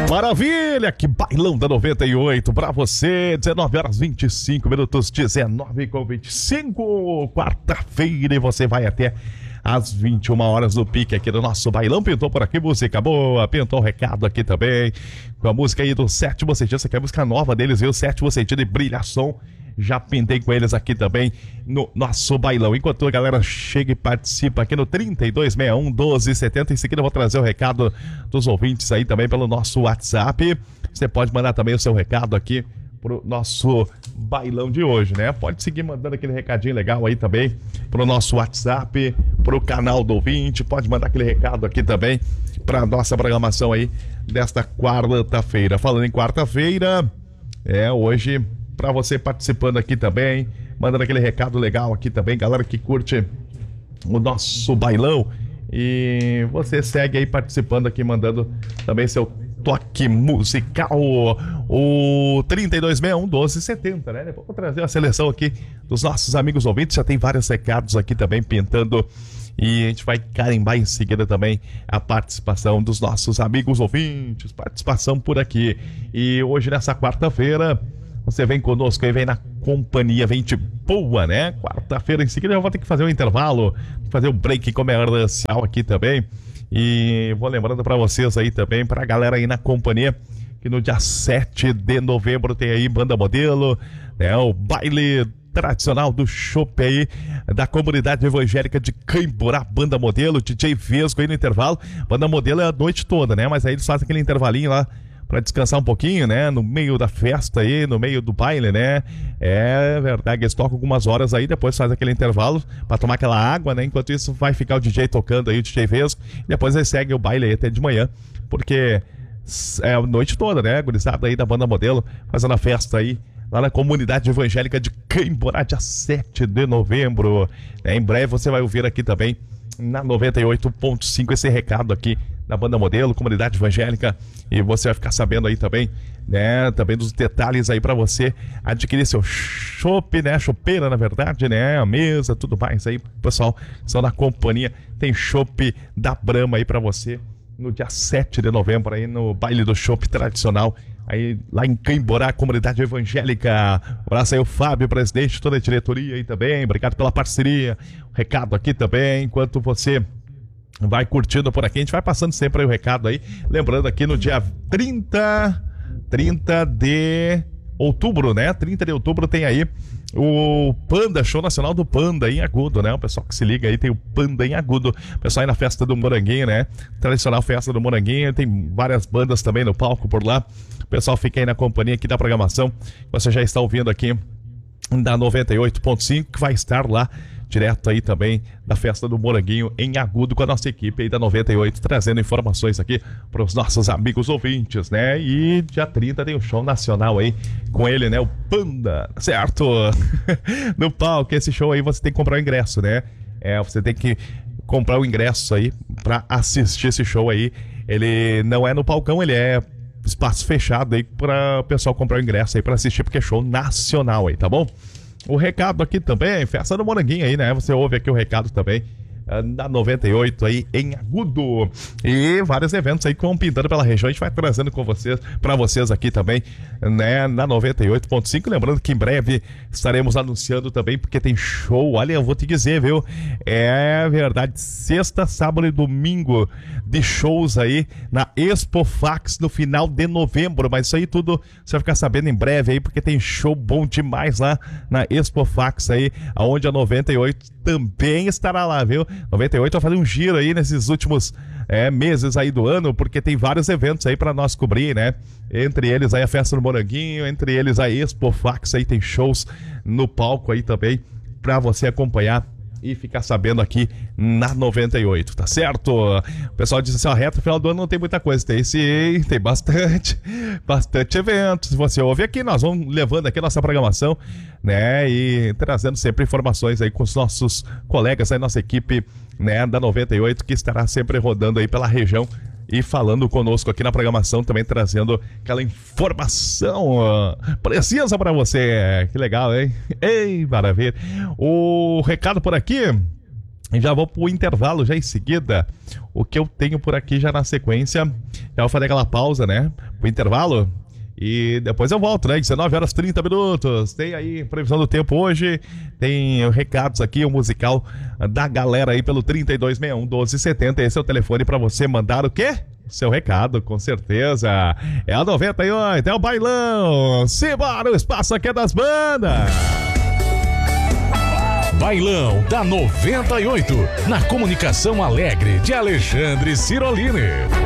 Maravilha, que bailão da 98 pra você, 19 horas 25 minutos, 19h25, quarta-feira, e você vai até às 21 horas do pique aqui do nosso bailão. Pintou por aqui música boa, pintou o recado aqui também, com a música aí do Sétimo Sentido, essa aqui é a música nova deles, viu? Sétimo Sentido e Brilhação. Já pintei com eles aqui também no nosso bailão. Enquanto a galera chega e participa aqui no 3261-1270. Em seguida eu vou trazer o recado dos ouvintes aí também pelo nosso WhatsApp. Você pode mandar também o seu recado aqui pro nosso bailão de hoje, né? Pode seguir mandando aquele recadinho legal aí também pro nosso WhatsApp, pro canal do ouvinte. Pode mandar aquele recado aqui também pra nossa programação aí desta quarta-feira. Falando em quarta-feira, hoje... Pra você participando aqui também, mandando aquele recado legal aqui também, galera que curte o nosso bailão. E você segue aí participando aqui, mandando também seu toque musical, o 3261-1270, né? Depois vou trazer a seleção aqui dos nossos amigos ouvintes, já tem vários recados aqui também pintando. E a gente vai carimbar em seguida também a participação dos nossos amigos ouvintes, participação por aqui. E hoje, nessa quarta-feira, você vem conosco aí, vem na companhia, vem de boa, né? Quarta-feira em seguida eu vou ter que fazer um intervalo, fazer um break comercial aqui também. E vou lembrando pra vocês aí também, pra galera aí na companhia, que no dia 7 de novembro tem aí Banda Modelo, né? O baile tradicional do chopp aí, da comunidade evangélica de Camborá, Banda Modelo, DJ Vesgo aí no intervalo. Banda Modelo é a noite toda, né? Mas aí eles fazem aquele intervalinho lá, pra descansar um pouquinho, né? No meio da festa aí, no meio do baile, né? É verdade, eles tocam algumas horas aí, depois faz aquele intervalo pra tomar aquela água, né? Enquanto isso vai ficar o DJ tocando aí, o DJ Vesgo, e depois eles seguem o baile aí até de manhã, porque é a noite toda, né? Gurizada aí da Banda Modelo, fazendo a festa aí, lá na comunidade evangélica de Camborá, dia 7 de novembro. Em breve você vai ouvir aqui também, na 98.5, esse recado aqui da Banda Modelo, comunidade evangélica, e você vai ficar sabendo aí também, né, também dos detalhes aí pra você adquirir seu chopp, né, chopeira na verdade, né, a mesa, tudo mais aí, pessoal, são na companhia, tem chopp da Brahma aí pra você, no dia 7 de novembro aí, no baile do chopp tradicional, aí lá em Camborá, comunidade evangélica. Um abraço aí o Fábio, presidente, toda a diretoria aí também, obrigado pela parceria, recado aqui também, enquanto você vai curtindo por aqui, a gente vai passando sempre aí o recado aí, lembrando aqui no dia 30 de outubro, né, 30 de outubro tem aí o Panda, Show Nacional do Panda em Agudo, né, o pessoal que se liga aí, tem o Panda em Agudo, o pessoal aí na festa do Moranguinho, né, tradicional festa do Moranguinho, tem várias bandas também no palco por lá, o pessoal fica aí na companhia aqui da programação, você já está ouvindo aqui da 98.5, que vai estar lá direto aí também da festa do Moranguinho em Agudo, com a nossa equipe aí da 98, trazendo informações aqui para os nossos amigos ouvintes, né? E dia 30 tem o show nacional aí com ele, né? O Panda, certo? No palco, esse show aí você tem que comprar o ingresso, né? Você tem que comprar o ingresso aí para assistir esse show aí. Ele não é no palcão, ele é espaço fechado aí para o pessoal comprar o ingresso aí para assistir, porque é show nacional aí, tá bom? O recado aqui também, festa do Moranguinho aí, né? Você ouve aqui o recado também da 98 aí em Agudo. E vários eventos aí que vão pintando pela região. A gente vai trazendo com vocês, pra vocês aqui também, né? Na 98.5. Lembrando que em breve estaremos anunciando também, porque tem show. Olha, eu vou te dizer, viu? É verdade. Sexta, sábado e domingo de shows aí na Expo Fax no final de novembro. Mas isso aí tudo você vai ficar sabendo em breve aí, porque tem show bom demais lá na Expo Fax aí, onde a 98 também estará lá, viu? 98 vai fazer um giro aí nesses últimos meses aí do ano, porque tem vários eventos aí pra nós cobrir, né? Entre eles aí a Festa do Moranguinho, entre eles a Expo Fax, aí tem shows no palco aí também pra você acompanhar e ficar sabendo aqui na 98, tá certo? O pessoal disse assim, ó, reto final do ano não tem muita coisa, tem sim, tem bastante eventos. Se você ouve aqui, nós vamos levando aqui a nossa programação, né, e trazendo sempre informações aí com os nossos colegas aí, nossa equipe, né, da 98, que estará sempre rodando aí pela região e falando conosco aqui na programação, também trazendo aquela informação precisa para você. Que legal, hein? Ei, maravilha. O recado por aqui, já vou pro intervalo já em seguida. O que eu tenho por aqui já na sequência Eu vou fazer aquela pausa, né? Pro intervalo. E depois eu volto, né? 19 horas 30 minutos. Tem aí previsão do tempo hoje. Tem recados aqui, o musical da galera aí pelo 3261-1270. Esse é o telefone pra você mandar o quê? Seu recado, com certeza. É a 98, é o bailão. Simbora, o espaço aqui é das bandas. Bailão da 98, na comunicação alegre de Alexandre Cirolini.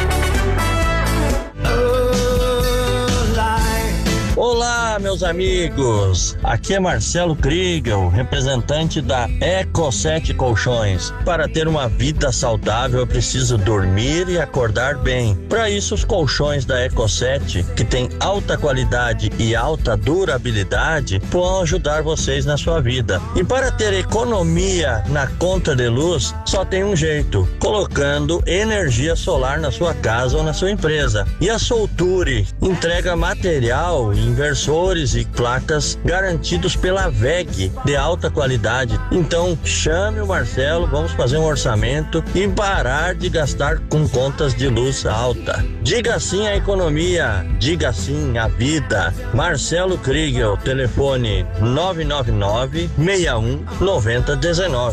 Olá, meus amigos. Aqui é Marcelo Kriegel, representante da Eco7 Colchões. Para ter uma vida saudável, eu preciso dormir e acordar bem. Para isso, os colchões da Eco7, que tem alta qualidade e alta durabilidade, vão ajudar vocês na sua vida. E para ter economia na conta de luz, só tem um jeito: colocando energia solar na sua casa ou na sua empresa. E a Solture entrega material, inversores e placas garantidos pela WEG de alta qualidade. Então chame o Marcelo, vamos fazer um orçamento e parar de gastar com contas de luz alta. Diga sim à economia, diga sim à vida. Marcelo Kriegel, telefone 999-61-9019.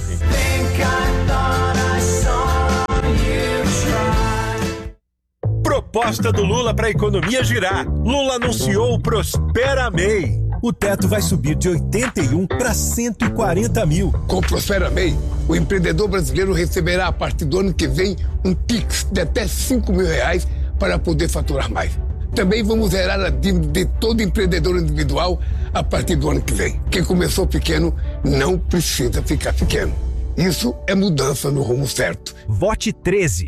Proposta do Lula para a economia girar. Lula anunciou o Prospera MEI. O teto vai subir de 81 para 140 mil. Com o Prospera MEI, o empreendedor brasileiro receberá a partir do ano que vem um Pix de até R$5 mil para poder faturar mais. Também vamos zerar a dívida de todo empreendedor individual a partir do ano que vem. Quem começou pequeno não precisa ficar pequeno. Isso é mudança no rumo certo. Vote 13.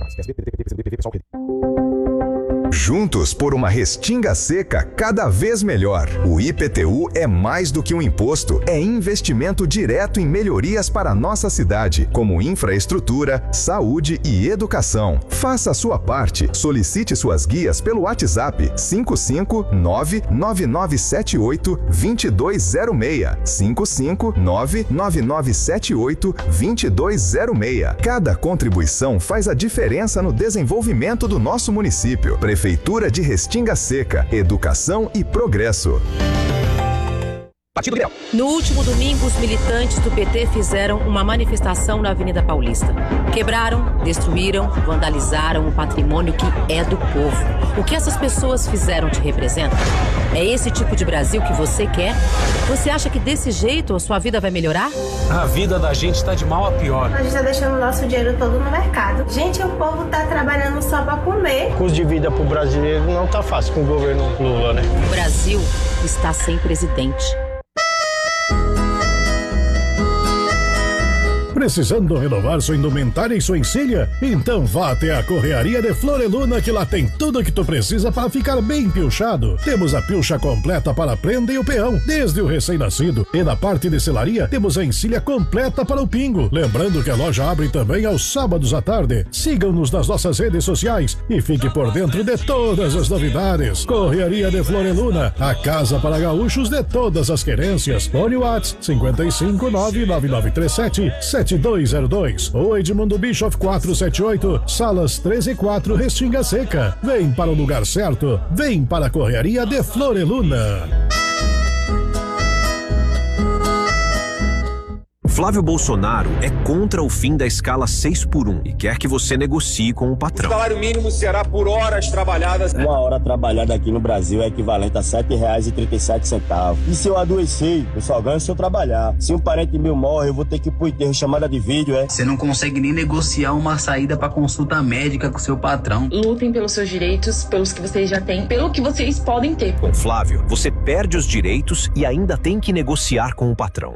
Juntos por uma Restinga Seca cada vez melhor. O IPTU é mais do que um imposto, é investimento direto em melhorias para a nossa cidade, como infraestrutura, saúde e educação. Faça a sua parte. Solicite suas guias pelo WhatsApp 559-9978-2206. 559-9978-2206. Cada contribuição faz a diferença no desenvolvimento do nosso município. Prefeitura de Restinga Seca, educação e progresso. No último domingo, os militantes do PT fizeram uma manifestação na Avenida Paulista. Quebraram, destruíram, vandalizaram o patrimônio que é do povo. O que essas pessoas fizeram te representa? É esse tipo de Brasil que você quer? Você acha que desse jeito a sua vida vai melhorar? A vida da gente está de mal a pior. A gente está deixando o nosso dinheiro todo no mercado. Gente, o povo está trabalhando só para comer. O custo de vida para o brasileiro não está fácil com o governo Lula, né? O Brasil está sem presidente. Precisando renovar sua indumentária e sua encilha? Então vá até a Correaria de Floreluna, que lá tem tudo o que tu precisa para ficar bem pilchado. Temos a pilcha completa para a prenda e o peão, desde o recém-nascido. E na parte de selaria, temos a encilha completa para o pingo. Lembrando que a loja abre também aos sábados à tarde. Sigam-nos nas nossas redes sociais e fique por dentro de todas as novidades. Correaria de Floreluna, a casa para gaúchos de todas as querências. Fone WhatsApp 559-9937-7202 ou Edmundo Bischoff 478, Salas 13 e 4, Restinga Seca. Vem para o lugar certo, vem para a Correaria de Floreluna. Flávio Bolsonaro é contra o fim da escala 6x1 e quer que você negocie com o patrão. O salário mínimo será por horas trabalhadas. Uma hora trabalhada aqui no Brasil é equivalente a R$7,37. E se eu adoecer, eu só ganho se eu trabalhar. Se um parente meu morre, eu vou ter que ir pro enterro, chamada de vídeo, é? Você não consegue nem negociar uma saída para consulta médica com seu patrão. Lutem pelos seus direitos, pelos que vocês já têm, pelo que vocês podem ter. Com Flávio, você perde os direitos e ainda tem que negociar com o patrão.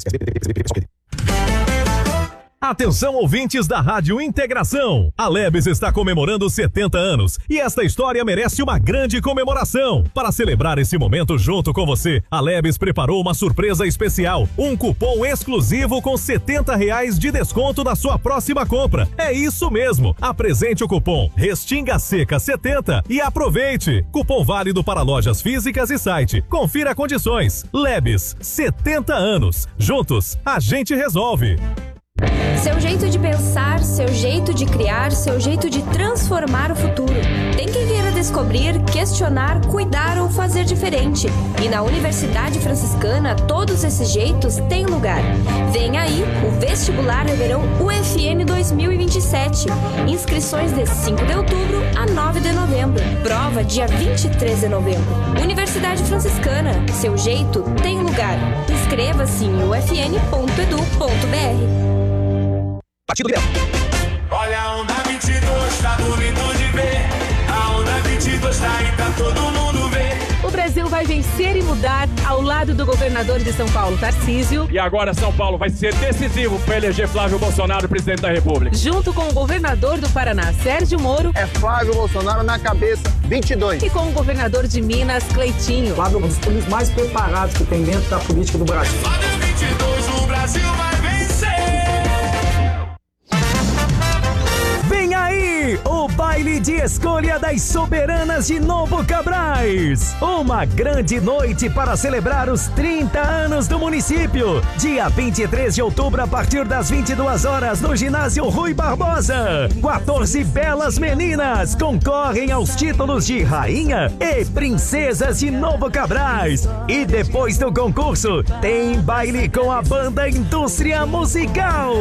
Atenção, ouvintes da Rádio Integração. A Lebes está comemorando 70 anos e esta história merece uma grande comemoração. Para celebrar esse momento junto com você, a Lebes preparou uma surpresa especial, um cupom exclusivo com R$70 de desconto na sua próxima compra. É isso mesmo, apresente o cupom Restinga Seca 70 e aproveite. Cupom válido para lojas físicas e site. Confira condições. Lebes, 70 anos. Juntos, a gente resolve. Seu jeito de pensar, seu jeito de criar, seu jeito de transformar o futuro. descobrir, questionar, cuidar ou fazer diferente. E na Universidade Franciscana, todos esses jeitos têm lugar. Vem aí o Vestibular de Verão UFN 2027. Inscrições de 5 de outubro a 9 de novembro. Prova dia 23 de novembro. Universidade Franciscana, seu jeito tem lugar. Inscreva-se em ufn.edu.br. Partido Liberal. Olha a onda 22, tá bonito de ver. A onda 22 tá aí pra todo mundo ver. O Brasil vai vencer e mudar ao lado do governador de São Paulo, Tarcísio. E agora São Paulo vai ser decisivo para eleger Flávio Bolsonaro presidente da República. Junto com o governador do Paraná, Sérgio Moro. É Flávio Bolsonaro na cabeça, 22. E com o governador de Minas, Cleitinho. Flávio é um dos políticos mais preparados que tem dentro da política do Brasil. Flávio 22, o Brasil vai vencer. Vem aí o baile de escolha das soberanas de Novo Cabrais. Uma grande noite para celebrar os 30 anos do município. Dia 23 de outubro, a partir das 22 horas, no ginásio Rui Barbosa. 14 belas meninas concorrem aos títulos de rainha e princesas de Novo Cabrais. E depois do concurso, tem baile com a banda Indústria Musical.